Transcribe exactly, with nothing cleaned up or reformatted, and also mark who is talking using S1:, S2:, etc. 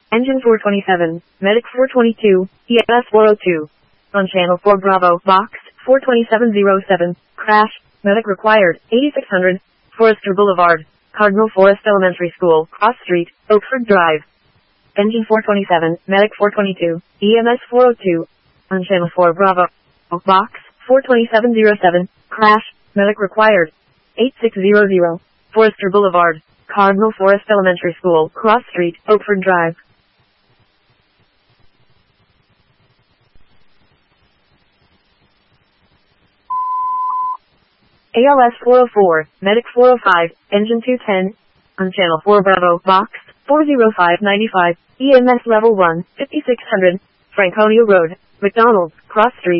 S1: Engine four twenty-seven, Medic four twenty-two, E M S four oh two. On Channel four Bravo, Box four twenty-seven oh seven, crash, medic required, eighty-six hundred, Forester Boulevard, Cardinal Forest Elementary School, Cross Street, Oakford Drive. Engine four twenty-seven, Medic four twenty-two, E M S four oh two. On Channel four Bravo, Box four twenty-seven oh seven, crash, medic required, eighty-six hundred, Forester Boulevard, Cardinal Forest Elementary School, Cross Street, Oakford Drive. A L S four oh four, Medic four oh five, Engine two ten. On Channel four Bravo, Box four oh five nine five, E M S Level one, fifty-six hundred, Franconia Road, McDonald's, Cross Street.